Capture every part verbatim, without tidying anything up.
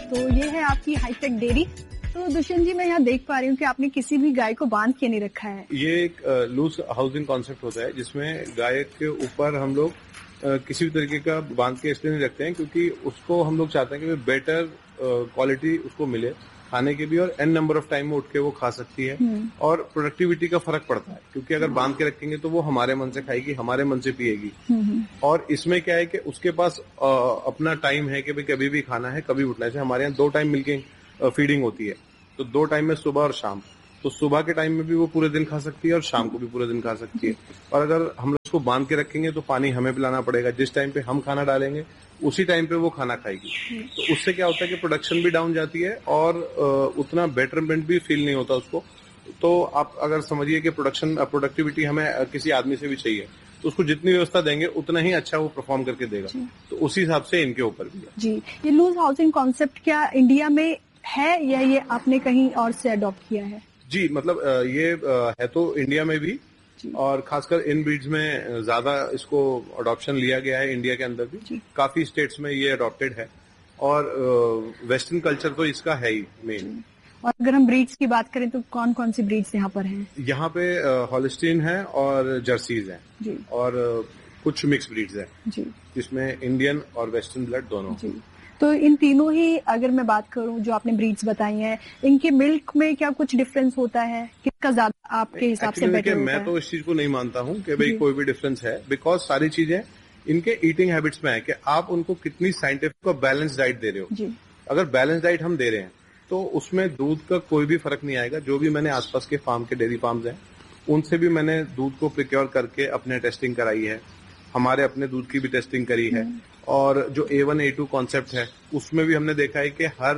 तो ये है आपकी हाईटेक डेयरी। तो दुष्यंत जी, मैं यहाँ देख पा रही हूँ कि आपने किसी भी गाय को बांध के नहीं रखा है। ये एक लूज हाउसिंग कॉन्सेप्ट होता है जिसमें गाय के ऊपर हम लोग किसी भी तरीके का बांध के इसलिए नहीं रखते हैं क्योंकि उसको हम लोग चाहते हैं कि बेटर क्वालिटी उसको मिले खाने के भी, और एन नंबर ऑफ टाइम में उठ के वो खा सकती है और प्रोडक्टिविटी का फर्क पड़ता है क्योंकि अगर बांध के रखेंगे तो वो हमारे मन से खाएगी, हमारे मन से पिएगी। और इसमें क्या है कि उसके पास आ, अपना टाइम है कि भाई कभी भी खाना है, कभी उठना है। जैसे हमारे यहाँ दो टाइम मिल्किंग फीडिंग होती है, तो दो टाइम में सुबह और शाम, तो सुबह के टाइम में भी वो पूरे दिन खा सकती है और शाम को भी पूरे दिन खा सकती है। और अगर हम लोग उसको बांध के रखेंगे तो पानी हमें पिलाना पड़ेगा, जिस टाइम पे हम खाना डालेंगे उसी टाइम पे वो खाना खाएगी। तो उससे क्या होता है कि प्रोडक्शन भी डाउन जाती है और उतना बेटरमेंट भी फील नहीं होता उसको। तो आप अगर समझिए कि प्रोडक्शन प्रोडक्टिविटी हमें किसी आदमी से भी चाहिए, तो उसको जितनी व्यवस्था देंगे उतना ही अच्छा वो परफॉर्म करके देगा। तो उसी हिसाब से इनके ऊपर भी है। जी, ये लूज हाउसिंग कॉन्सेप्ट क्या इंडिया में है या ये आपने कहीं और से अडॉप्ट किया है? जी, मतलब ये है तो इंडिया में भी, और खासकर इन ब्रीड्स में ज्यादा इसको अडॉप्शन लिया गया है। इंडिया के अंदर भी काफी स्टेट्स में ये अडॉप्टेड है और वेस्टर्न कल्चर तो इसका है ही मेन। और अगर हम ब्रीड्स की बात करें तो कौन कौन सी ब्रीड्स यहाँ पर हैं? यहाँ पे हॉलिस्टीन है और जर्सीज हैं जी, और कुछ मिक्स ब्रीड्स हैं जी, जिसमें इंडियन और वेस्टर्न ब्लड दोनों जी। तो इन तीनों ही अगर मैं बात करूं जो आपने ब्रीड्स बताई हैं, इनके मिल्क में क्या कुछ डिफरेंस होता है? किसका ज्यादा आपके हिसाब से बेटर होता मैं है? तो इस चीज को नहीं मानता हूं कि भाई कोई भी डिफरेंस है, बिकॉज सारी चीजें इनके ईटिंग हैबिट्स में है कि आप उनको कितनी साइंटिफिक और बैलेंस डाइट दे रहे हो जी। अगर बैलेंस डाइट हम दे रहे हैं तो उसमें दूध का कोई भी फर्क नहीं आएगा। जो भी मैंने आसपास के फार्म के डेयरी फार्म्स हैं उनसे भी मैंने दूध को प्रिक्योर करके अपने टेस्टिंग कराई है, हमारे अपने दूध की भी टेस्टिंग करी है। और जो ए वन ए टू कॉन्सेप्ट है उसमें भी हमने देखा है कि हर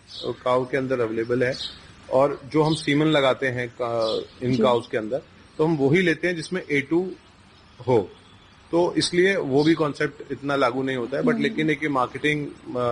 काउ के अंदर अवेलेबल है, और जो हम सीमन लगाते हैं इन काउस के अंदर तो हम वही लेते हैं जिसमें ए टू हो। तो इसलिए वो भी कॉन्सेप्ट इतना लागू नहीं होता है। बट लेकिन एक मार्केटिंग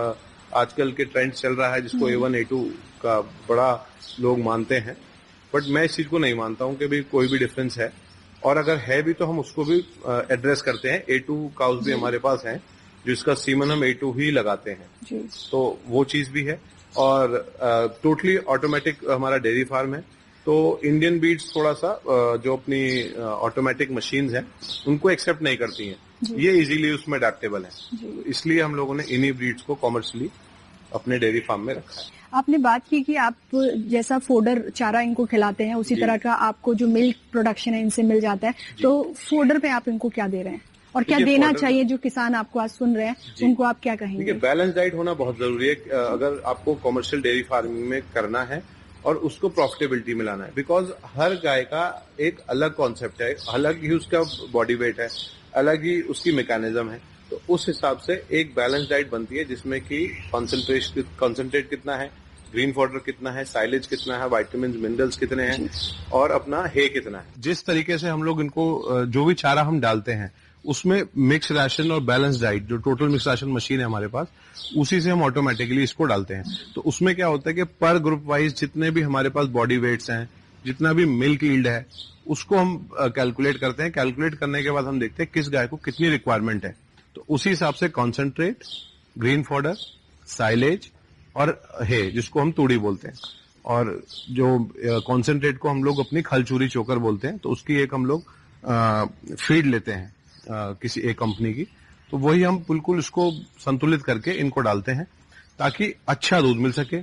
आजकल के ट्रेंड चल रहा है जिसको ए वन ए टू का बड़ा लोग मानते हैं, बट मैं इस चीज को नहीं मानता हूं कि भाई कोई भी डिफरेंस है। और अगर है भी तो हम उसको भी एड्रेस करते हैं। ए टू काउस भी हमारे पास हैं जिसका सीमन हम ए टू ही लगाते हैं जी। तो वो चीज भी है। और टोटली ऑटोमेटिक हमारा डेयरी फार्म है। तो इंडियन ब्रीड्स थोड़ा सा uh, जो अपनी ऑटोमेटिक uh, मशीन्स हैं उनको एक्सेप्ट नहीं करती हैं, ये इजीली उसमें अडेप्टेबल है। तो इसलिए हम लोगों ने इन्हीं ब्रीड्स को कॉमर्शियली अपने डेयरी फार्म में रखा है। आपने बात की कि आप जैसा फोडर चारा इनको खिलाते हैं उसी तरह का आपको जो मिल्क प्रोडक्शन है इनसे मिल जाता है। तो फोडर पे आप इनको क्या दे रहे हैं और क्या देना चाहिए? जो किसान आपको आज सुन रहे हैं उनको आप क्या कहेंगे? देखिए, बैलेंस डाइट होना बहुत जरूरी है अगर आपको कॉमर्शियल डेयरी फार्मिंग में करना है और उसको प्रॉफिटेबिलिटी में लाना है। बिकॉज हर गाय का एक अलग कॉन्सेप्ट है, अलग ही उसका बॉडी वेट है, अलग ही उसकी मैकेनिज्म है। तो उस हिसाब से एक बैलेंस डाइट बनती है जिसमें कि कॉन्सेंट्रेट कॉन्सेंट्रेट कितना है, ग्रीन फॉडर कितना है, साइलेज कितना है, वाइटामिन मिनरल्स कितने हैं और अपना हे कितना है। जिस तरीके से हम लोग इनको जो भी चारा हम डालते हैं उसमें मिक्स राशन और बैलेंस डाइट, जो टोटल मिक्स राशन मशीन है हमारे पास, उसी से हम ऑटोमेटिकली इसको डालते हैं। तो उसमें क्या होता है कि पर ग्रुप वाइज जितने भी हमारे पास बॉडी वेट्स हैं, जितना भी मिल्क यील्ड है, उसको हम कैलकुलेट करते हैं। कैलकुलेट करने के बाद हम देखते हैं किस गाय को कितनी रिक्वायरमेंट है। तो उसी हिसाब से कॉन्सेंट्रेट, ग्रीन फॉडर, साइलेज और हे, जिसको हम तूड़ी बोलते हैं, और जो कॉन्सेंट्रेट को हम लोग अपनी खलचूरी चोकर बोलते हैं, तो उसकी एक हम लोग फीड लेते हैं आ, किसी एक कंपनी की। तो वही हम बिल्कुल उसको संतुलित करके इनको डालते हैं ताकि अच्छा दूध मिल सके,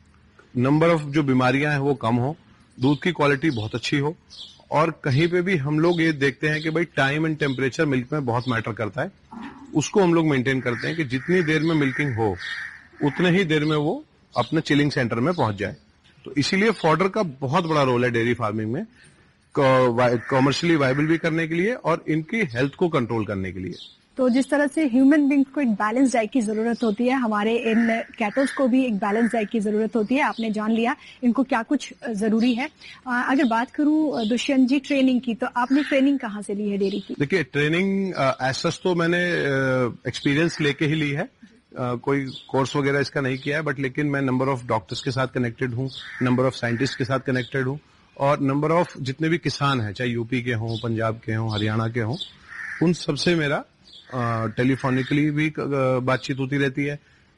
नंबर ऑफ जो बीमारियां हैं वो कम हो, दूध की क्वालिटी बहुत अच्छी हो। और कहीं पे भी हम लोग ये देखते हैं कि भाई टाइम एंड टेम्परेचर मिल्क में बहुत मैटर करता है, उसको हम लोग मेंटेन करते हैं कि जितनी देर में मिल्किंग हो उतने ही देर में वो अपने चिलिंग सेंटर में पहुंच जाए। तो इसीलिए फॉडर का बहुत बड़ा रोल है डेयरी फार्मिंग में, कॉमर्शियली वायबल भी करने के लिए और इनकी हेल्थ को कंट्रोल करने के लिए। तो जिस तरह से ह्यूमन बींग्स को एक बैलेंस डाइट की जरूरत होती है, हमारे इन कैटल्स को भी एक बैलेंस डाइट की जरूरत होती है। आपने जान लिया इनको क्या कुछ जरूरी है। अगर बात करूं दुष्यंत जी ट्रेनिंग की, तो आपने ट्रेनिंग कहाँ से ली है डेयरी की? देखिए, ट्रेनिंग एज सच तो मैंने एक्सपीरियंस लेके ही ली है, Uh, कोई कोर्स वगैरह इसका नहीं किया है, बट लेकिन मैं नंबर ऑफ डॉक्टर्स के साथ कनेक्टेड हूँ, नंबर ऑफ साइंटिस्ट के साथ कनेक्टेड हूँ, और नंबर ऑफ जितने भी किसान हैं, चाहे यूपी के हों, पंजाब के हों, हरियाणा के हों, उन सबसे मेरा टेलीफोनिकली भी बातचीत होती रहती है,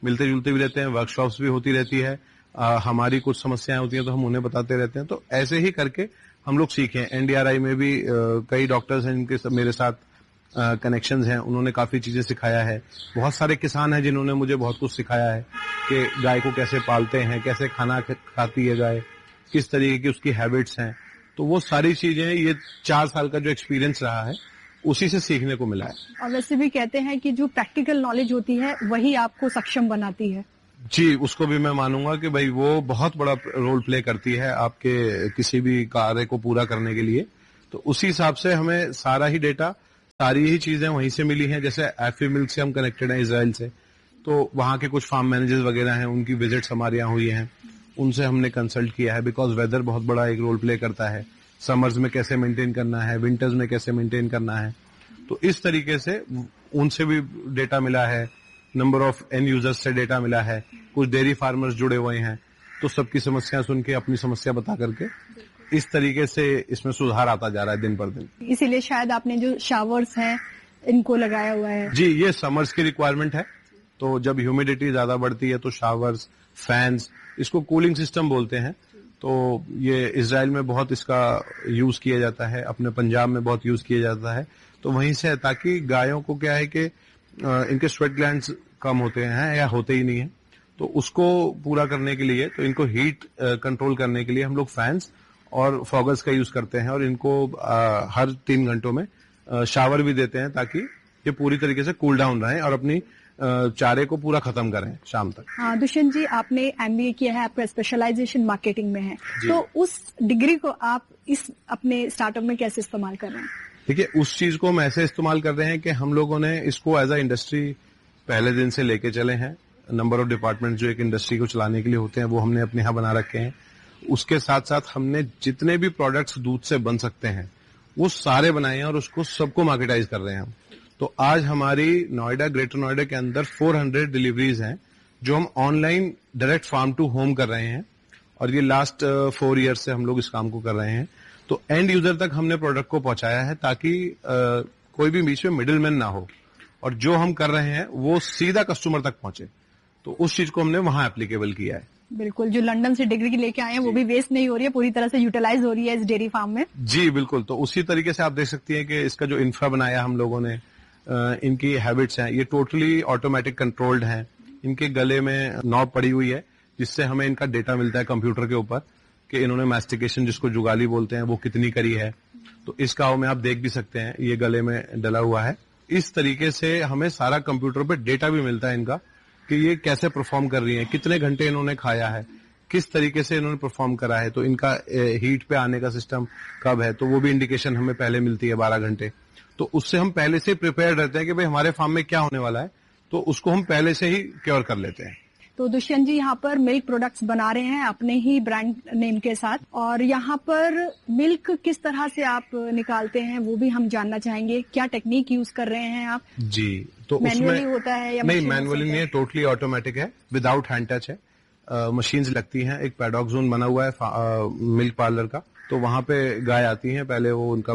मिलते जुलते भी रहते हैं, वर्कशॉप्स भी होती रहती है, आ, हमारी कुछ समस्याएं होती हैं तो हम उन्हें बताते रहते हैं। तो ऐसे ही करके हम लोग सीखे। एनडीआरआई में भी आ, कई डॉक्टर्स हैं जिनके सब मेरे साथ कनेक्शंस हैं, उन्होंने काफी चीजें सिखाया है। बहुत सारे किसान हैं जिन्होंने मुझे बहुत कुछ सिखाया है कि गाय को कैसे पालते हैं, कैसे खाना खाती है गाय, किस तरीके की उसकी हैबिट्स हैं। तो वो सारी चीजें ये चार साल का जो एक्सपीरियंस रहा है उसी से सीखने को मिला है। और वैसे भी कहते हैं कि जो प्रैक्टिकल नॉलेज होती है वही आपको सक्षम बनाती है। जी, उसको भी मैं मानूंगा कि भाई वो बहुत बड़ा रोल प्ले करती है आपके किसी भी कार्य को पूरा करने के लिए। तो उसी हिसाब से हमें सारा ही डेटा, सारी ही चीजें वहीं से मिली हैं। जैसे एफी मिल्क से हम कनेक्टेड हैं इजराइल से, तो वहां के कुछ फार्म मैनेजर्स वगैरह हैं, उनकी विजिट्स हमारे यहाँ हुई हैं, उनसे हमने कंसल्ट किया है। बिकॉज वेदर बहुत बड़ा एक रोल प्ले करता है, समर्स में कैसे मेंटेन करना है, विंटर्स में कैसे मेंटेन करना है। तो इस तरीके से उनसे भी डेटा मिला है, नंबर ऑफ एंड यूजर्स से डेटा मिला है, कुछ डेयरी फार्मर्स जुड़े हुए हैं, तो सबकी समस्या सुन के अपनी समस्या बता करके इस तरीके से इसमें सुधार आता जा रहा है दिन पर दिन। इसीलिए शायद आपने जो शावर्स हैं इनको लगाया हुआ है। जी, ये समर्स की रिक्वायरमेंट है। तो जब ह्यूमिडिटी ज्यादा बढ़ती है तो शावर्स, फैंस, इसको कूलिंग सिस्टम बोलते हैं। तो ये इजराइल में बहुत इसका यूज किया जाता है, अपने पंजाब में बहुत यूज किया जाता है। तो वहीं से है, ताकि गायों को क्या है कि इनके स्वेट ग्लैंड्स कम होते हैं या होते ही नहीं है, तो उसको पूरा करने के लिए, तो इनको हीट कंट्रोल करने के लिए हम लोग फैंस और फॉगर्स का यूज करते हैं। और इनको आ, हर तीन घंटों में शावर भी देते हैं ताकि ये पूरी तरीके से कूल डाउन रहे और अपनी चारे को पूरा खत्म करें शाम तक। हाँ दुष्यंत जी, आपने एमबीए किया है, आपका स्पेशलाइजेशन मार्केटिंग में है, तो उस डिग्री को आप इस अपने स्टार्टअप में कैसे इस्तेमाल कर रहे हैं? देखिए, उस चीज को हम ऐसे इस्तेमाल कर रहे हैं कि हम लोगों ने इसको एज अ इंडस्ट्री पहले दिन से लेके चले हैं। नंबर ऑफ डिपार्टमेंट जो एक इंडस्ट्री को चलाने के लिए होते हैं वो हमने अपने यहाँ बना रखे हैं। उसके साथ साथ हमने जितने भी प्रोडक्ट्स दूध से बन सकते हैं वो सारे बनाए हैं और उसको सबको मार्केटाइज कर रहे हैं हम। तो आज हमारी नोएडा, ग्रेटर नोएडा के अंदर चार सौ डिलीवरीज हैं जो हम online direct farm to home कर रहे हैं। और ये लास्ट फोर ईयर से हम लोग इस काम को कर रहे हैं। तो एंड यूजर तक हमने प्रोडक्ट को पहुंचाया है ताकि आ, कोई भी बीच में मिडिलमैन ना हो, और जो हम कर रहे हैं वो सीधा कस्टमर तक पहुंचे। तो उस चीज को हमने वहां एप्लीकेबल किया है। बिल्कुल, जो लंदन से डिग्री लेके आए हैं वो भी वेस्ट नहीं हो रही है, पूरी तरह से यूटिलाइज हो रही है इस डेयरी फार्म में। जी बिल्कुल। तो उसी तरीके से आप देख सकती हैं कि इसका जो इंफ्रा बनाया हम लोगों ने, इनकी हैबिट्स हैं, ये टोटली ऑटोमेटिक कंट्रोल्ड हैं। इनके गले में नॉब पड़ी हुई है जिससे हमें इनका डेटा मिलता है कंप्यूटर के ऊपर कि इन्होंने मैस्टिकेशन, जिसको जुगाली बोलते हैं, वो कितनी करी है। तो इस काव में आप देख भी सकते हैं, ये गले में डला हुआ है। इस तरीके से हमें सारा कंप्यूटर पे डेटा भी मिलता है इनका कि ये कैसे परफॉर्म कर रही है, कितने घंटे इन्होंने खाया है, किस तरीके से इन्होंने परफॉर्म करा है। तो इनका हीट पे आने का सिस्टम कब है, तो वो भी इंडिकेशन हमें पहले मिलती है बारह घंटे। तो उससे हम पहले से प्रिपेयर रहते हैं कि भाई हमारे फार्म में क्या होने वाला है, तो उसको हम पहले से ही क्योर कर लेते हैं। तो दुष्यंत जी यहाँ पर मिल्क प्रोडक्ट्स बना रहे हैं अपने ही ब्रांड नेम के साथ, और यहाँ पर मिल्क किस तरह से आप निकालते हैं वो भी हम जानना चाहेंगे। क्या टेक्निक यूज कर रहे हैं आप? जी, तो मैनुअली होता है या नहीं? मैनुअली नहीं है, टोटली ऑटोमेटिक है, विदाउट हैंड टच है। मशीन्स लगती हैं, एक पैडॉक जोन बना हुआ है मिल्क पार्लर का, तो वहां पे गाय आती हैं, पहले वो उनका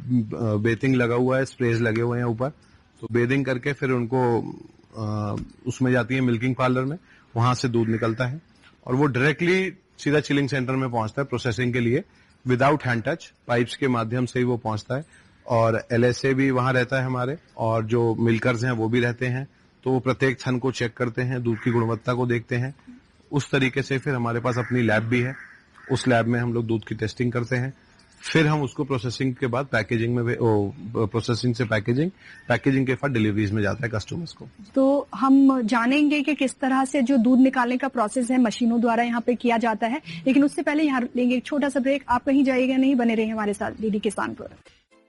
बेथिंग लगा हुआ है, स्प्रेज लगे हुए हैं ऊपर, तो बेथिंग करके फिर उनको आ, उसमें जाती है मिल्किंग पार्लर में, वहां से दूध निकलता है और वो डायरेक्टली सीधा चिलिंग सेंटर में पहुंचता है प्रोसेसिंग के लिए, विदाउट हैंड टच, पाइप्स के माध्यम से ही वो पहुंचता है। और एलएसए भी वहां रहता है हमारे, और जो मिल्कर्स हैं वो भी रहते हैं, तो वो प्रत्येक थन को चेक करते हैं, दूध की गुणवत्ता को देखते हैं। उस तरीके से फिर हमारे पास अपनी लैब भी है, उस लैब में हम लोग दूध की टेस्टिंग करते हैं, फिर हम उसको प्रोसेसिंग के बाद पैकेजिंग में, ओ, प्रोसेसिंग से पैकेजिंग, पैकेजिंग के बाद डिलीवरीज में जाता है कस्टमर्स को। तो हम जानेंगे कि किस तरह से जो दूध निकालने का प्रोसेस है मशीनों द्वारा यहाँ पे किया जाता है, लेकिन उससे पहले यहाँ लेंगे एक छोटा सा ब्रेक। आप कहीं जाइएगा नहीं, बने रहिए हमारे साथ डीडी किसान पर।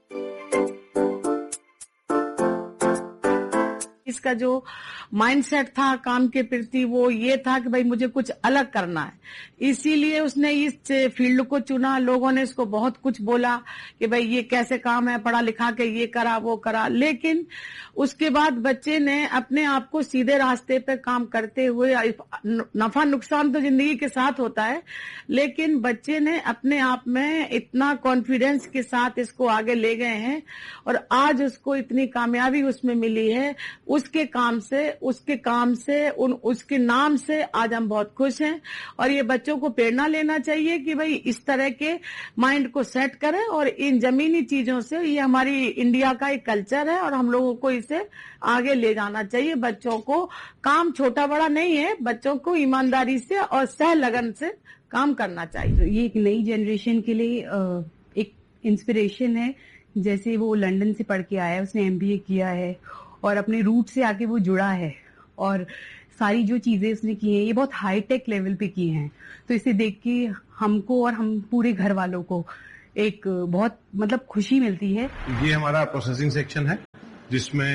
इसका जो माइंडसेट था काम के प्रति वो ये था कि भाई मुझे कुछ अलग करना है, इसीलिए उसने इस फील्ड को चुना। लोगों ने इसको बहुत कुछ बोला कि भाई ये कैसे काम है, पढ़ा लिखा के ये करा वो करा, लेकिन उसके बाद बच्चे ने अपने आप को सीधे रास्ते पे काम करते हुए, नफा नुकसान तो जिंदगी के साथ होता है, लेकिन बच्चे ने अपने आप में इतना कॉन्फिडेंस के साथ इसको आगे ले गए हैं और आज उसको इतनी कामयाबी उसमें मिली है। उसके काम से उसके काम से उन उसके नाम से आज हम बहुत खुश हैं। और ये बच्चों को प्रेरणा लेना चाहिए कि भाई इस तरह के माइंड को सेट करें और इन जमीनी चीजों से, ये हमारी इंडिया का एक कल्चर है और हम लोगों को इसे आगे ले जाना चाहिए। बच्चों को काम छोटा बड़ा नहीं है, बच्चों को ईमानदारी से और सह लगन से काम करना चाहिए। ये एक नई जनरेशन के लिए एक इंस्पिरेशन है। जैसे वो लंदन से पढ़ के आया है, उसने एमबीए किया है और अपने रूट से आके वो जुड़ा है और सारी जो चीजें उसने की हैं ये बहुत हाई टेक लेवल पे की हैं। तो इसे देख के हमको और हम पूरे घर वालों को एक बहुत मतलब खुशी मिलती है। ये हमारा प्रोसेसिंग सेक्शन है जिसमें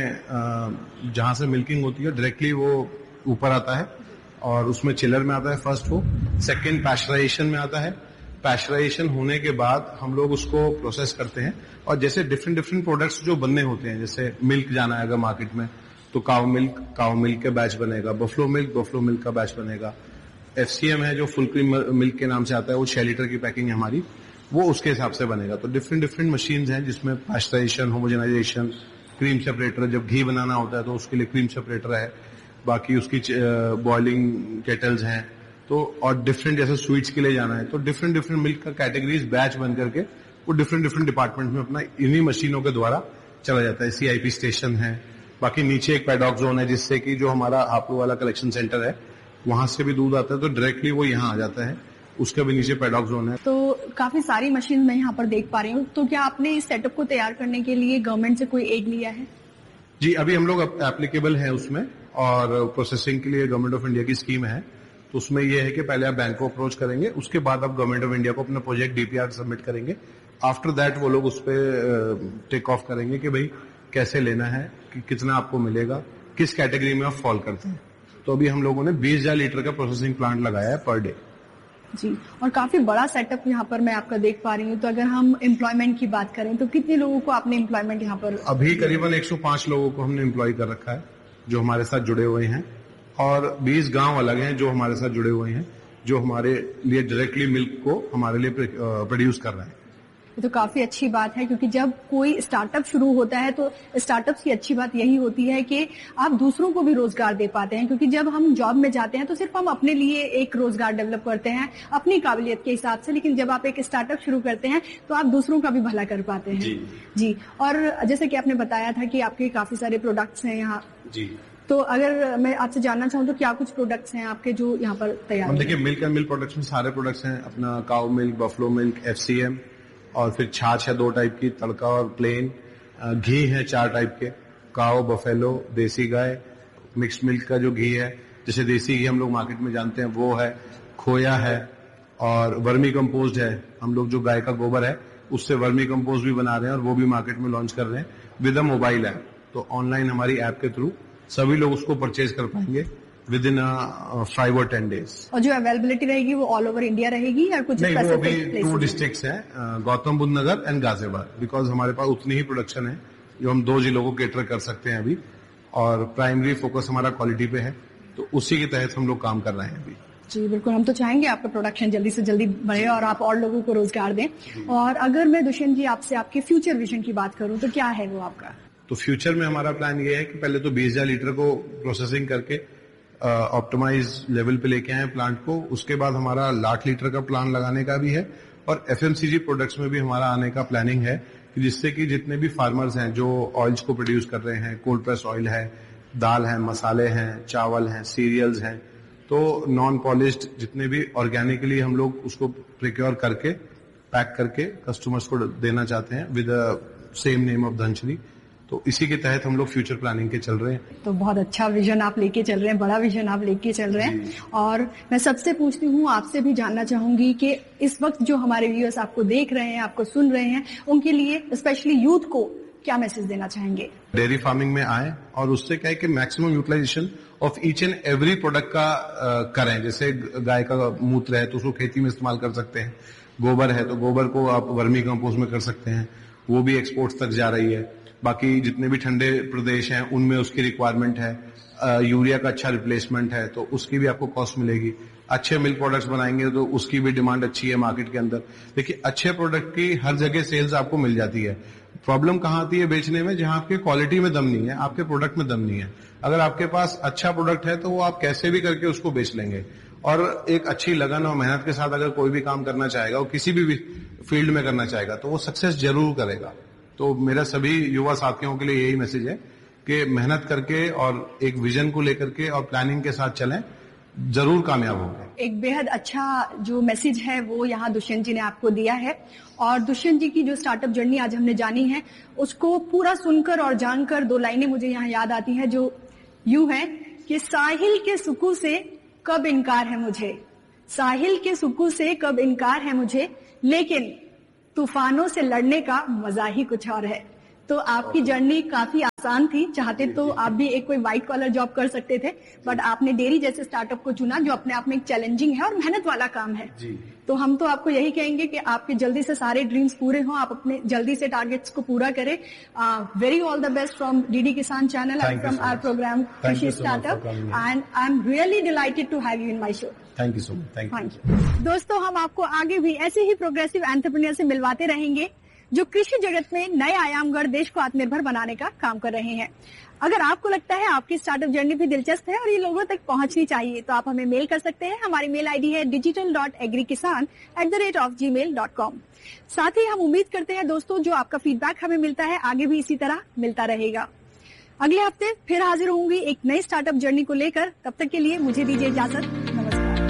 जहां से मिल्किंग होती है डायरेक्टली वो ऊपर आता है और उसमें चिलर में आता है फर्स्ट वो, सेकंड पैस्चराइजेशन में आता है। पैस्चराइजेशन होने के बाद हम लोग उसको प्रोसेस करते हैं और जैसे डिफरेंट डिफरेंट प्रोडक्ट्स जो बनने होते हैं, जैसे मिल्क जाना है अगर मार्केट में तो काउ मिल्क काउ मिल्क का बैच बनेगा, बफलो मिल्क बफलो मिल्क का बैच बनेगा। एफसीएम है जो फुल क्रीम मिल्क के नाम से आता है, वो छह लीटर की पैकिंग है हमारी, वो उसके हिसाब से बनेगा। तो डिफरेंट डिफरेंट मशीन्स हैं जिसमें पैस्चराइजेशन, होमोजेनाइजेशन, क्रीम सेपरेटर, जब घी बनाना होता है तो उसके लिए क्रीम सेपरेटर है, बाकी उसकी बॉइलिंग केटल्स हैं। तो और डिफरेंट जैसे स्वीट्स के लिए जाना है तो डिफरेंट डिफरेंट मिल्क का कैटेगरीज बैच बन करके वो डिफरेंट डिफरेंट डिपार्टमेंट में अपना इन्हीं मशीनों के द्वारा चला जाता है। सीआईपी स्टेशन है, बाकी नीचे एक पैडॉक जोन है जिससे कि जो हमारा हापुड़ वाला कलेक्शन सेंटर है वहां से भी दूध आता है तो डायरेक्टली वो यहाँ आ जाता है, उसके भी नीचे पैडॉक जोन है। तो काफी सारी मशीन मैं यहाँ पर देख पा रही हूँ। तो क्या आपने इस सेटअप को तैयार करने के लिए गवर्नमेंट से कोई एड लिया है? जी, अभी हम लोग एप्लीकेबल है उसमें और प्रोसेसिंग के लिए गवर्नमेंट ऑफ इंडिया की स्कीम है। तो उसमें यह है कि पहले आप बैंक को अप्रोच करेंगे, उसके बाद आप गवर्नमेंट ऑफ इंडिया को अपना प्रोजेक्ट डीपीआर सबमिट करेंगे। आफ्टर दैट वो लोग उस पर टेक ऑफ करेंगे कि भाई कैसे लेना है, कि कितना आपको मिलेगा, किस कैटेगरी में आप फॉल करते हैं। तो अभी हम लोगों ने बीस हजार लीटर का प्रोसेसिंग प्लांट लगाया है पर डे। जी, और काफी बड़ा सेटअप यहाँ पर मैं आपका देख पा रही हूँ। तो अगर हम एम्प्लॉयमेंट की बात करें तो कितने लोगों को आपने एम्प्लॉयमेंट यहाँ पर? अभी करीबन एक सौ पांच लोगों को हमने एम्प्लॉय कर रखा है जो हमारे साथ जुड़े हुए हैं और बीस गांव अलग हैं जो हमारे साथ जुड़े हुए हैं, जो हमारे लिए डायरेक्टली मिल्क को हमारे लिए प्रोड्यूस कर रहे हैं। ये तो काफी अच्छी बात है, क्योंकि जब कोई स्टार्टअप शुरू होता है तो स्टार्टअप्स की अच्छी बात यही होती है कि आप दूसरों को भी रोजगार दे पाते हैं। क्योंकि जब हम जॉब में जाते हैं तो सिर्फ हम अपने लिए एक रोजगार डेवलप करते हैं अपनी काबिलियत के हिसाब से, लेकिन जब आप एक स्टार्टअप शुरू करते हैं तो आप दूसरों का भी भला कर पाते हैं। जी, जी। और जैसे कि आपने बताया था कि आपके काफी सारे प्रोडक्ट्स हैं यहाँ। जी। तो अगर मैं आपसे जानना चाहूँ तो क्या कुछ प्रोडक्ट्स हैं आपके जो यहाँ पर तैयार? हम देखिए मिल्क एंड मिल्क प्रोडक्ट्स में सारे प्रोडक्ट्स हैं, अपना cow milk, buffalo milk, FCM, और फिर छाछ है दो टाइप की, तड़का और प्लेन, घी है चार टाइप के, काओ, बफेलो, देसी गाय, मिक्स मिल्क का जो घी है, जैसे देसी घी हम लोग मार्केट में जानते हैं वो है, खोया है और वर्मी कंपोस्ट है। हम लोग जो गाय का गोबर है उससे वर्मी कंपोस्ट भी बना रहे हैं और वो भी मार्केट में लॉन्च कर रहे हैं विद अ मोबाइल ऐप। तो ऑनलाइन हमारी ऐप के थ्रू सभी लोग उसको परचेज कर पाएंगे विद इन फाइव और टेन डेज। और जो अवेलेबिलिटी रहेगी वो ऑल ओवर इंडिया रहेगी या कुछ? नहीं, वो अभी टू डिस्ट्रिक्ट्स हैं, गौतम बुद्ध नगर एंड गाजियाबाद, बिकॉज हमारे पास उतनी ही प्रोडक्शन है जो हम दो जिलों को केटर कर सकते हैं अभी, और प्राइमरी फोकस हमारा क्वालिटी पे है, तो उसी के तहत हम लोग काम कर रहे हैं अभी। जी बिल्कुल, हम तो चाहेंगे आपका प्रोडक्शन जल्दी से जल्दी बढ़े और आप और लोगों को रोजगार दें। और अगर मैं दुष्यंत जी आपसे आपके फ्यूचर विजन की बात करूं तो क्या है वो आपका? तो फ्यूचर में हमारा प्लान ये है कि पहले तो बीस हजार लीटर को प्रोसेसिंग करके ऑप्टिमाइज लेवल पे लेके आए प्लांट को, उसके बाद हमारा लाख लीटर का प्लान लगाने का भी है और एफएमसीजी प्रोडक्ट्स में भी हमारा आने का प्लानिंग है, जिससे कि जितने भी फार्मर्स हैं जो ऑयल्स को प्रोड्यूस कर रहे हैं, कोल्ड प्रेस ऑयल है, दाल है, मसाले हैं, चावल हैं, सीरियल्स हैं, तो नॉन पॉलिश्ड जितने भी ऑर्गेनिकली हम लोग उसको प्रिक्योर करके पैक करके कस्टमर्स को देना चाहते हैं with same name of Dhanashree. तो इसी के तहत हम लोग फ्यूचर प्लानिंग के चल रहे हैं। तो बहुत अच्छा विजन आप लेके चल रहे हैं, बड़ा विजन आप लेके चल रहे हैं। और मैं सबसे पूछती हूँ, आपसे भी जानना चाहूंगी कि इस वक्त जो हमारे व्यूअर्स आपको देख रहे हैं, आपको सुन रहे हैं, उनके लिए स्पेशली यूथ को क्या मैसेज देना चाहेंगे? डेयरी फार्मिंग में आए और उससे क्या है कि maximum utilisation of each and every product का आ, करें। जैसे गाय का मूत्र है तो उसको खेती में इस्तेमाल कर सकते हैं, गोबर है तो गोबर को आप वर्मी कंपोस्ट में कर सकते हैं, वो भी एक्सपोर्ट्स तक जा रही है। बाकी जितने भी ठंडे प्रदेश हैं उनमें उसकी रिक्वायरमेंट है, आ, यूरिया का अच्छा रिप्लेसमेंट है तो उसकी भी आपको कॉस्ट मिलेगी। अच्छे मिल्क प्रोडक्ट्स बनाएंगे तो उसकी भी डिमांड अच्छी है मार्केट के अंदर। देखिए अच्छे प्रोडक्ट की हर जगह सेल्स आपको मिल जाती है, प्रॉब्लम कहाँ आती है बेचने में? जहां आपके क्वालिटी में दम नहीं है, आपके प्रोडक्ट में दम नहीं है। अगर आपके पास अच्छा प्रोडक्ट है तो वो आप कैसे भी करके उसको बेच लेंगे। और एक अच्छी लगन और मेहनत के साथ अगर कोई भी काम करना चाहेगा और किसी भी फील्ड में करना चाहेगा तो वो सक्सेस जरूर करेगा। तो मेरा सभी युवा साथियों के लिए यही मैसेज है कि मेहनत करके और एक विजन को लेकर के और प्लानिंग के साथ चलें, जरूर कामयाब होंगे। एक बेहद अच्छा जो मैसेज है वो यहाँ दुष्यंत जी ने आपको दिया है। और दुष्यंत जी की जो स्टार्टअप जर्नी आज हमने जानी है उसको पूरा सुनकर और जानकर दो लाइनें मुझे यहाँ याद आती हैं जो यूं है कि साहिल के सुकून से कब इनकार है मुझे, साहिल के सुकून से कब इनकार है मुझे, लेकिन तूफानों से लड़ने का मजा ही कुछ और है। तो आपकी जर्नी काफी आसान थी, चाहते तो आप भी एक कोई व्हाइट कॉलर जॉब कर सकते थे, बट आपने डेयरी जैसे स्टार्टअप को चुना जो अपने आप में एक चैलेंजिंग है और मेहनत वाला काम है। जी। तो हम तो आपको यही कहेंगे कि आपके जल्दी से सारे ड्रीम्स पूरे हों, आप अपने जल्दी से टारगेट्स को पूरा करें। Very all the best from DD किसान channel and from our programme कृषि startup, and I am really delighted to have you in my show. Thank you so much. Thank you. दोस्तों, हम आपको आगे भी ऐसे ही प्रोग्रेसिव एंटरप्रेन्योर से मिलवाते रहेंगे जो कृषि जगत में नए आयाम गढ़ देश को आत्मनिर्भर बनाने का काम कर रहे हैं। अगर आपको लगता है आपकी स्टार्टअप जर्नी भी दिलचस्प है और ये लोगों तक पहुंचनी चाहिए तो आप हमें मेल कर सकते हैं। हमारी मेल आईडी है डिजिटल डॉट एग्री किसान at the rate of ji mail dot com. साथ ही हम उम्मीद करते हैं दोस्तों जो आपका फीडबैक हमें मिलता है आगे भी इसी तरह मिलता रहेगा। अगले हफ्ते फिर हाजिर होंगी एक नई स्टार्टअप जर्नी को लेकर। तब तक के लिए मुझे दीजिए इजाजत।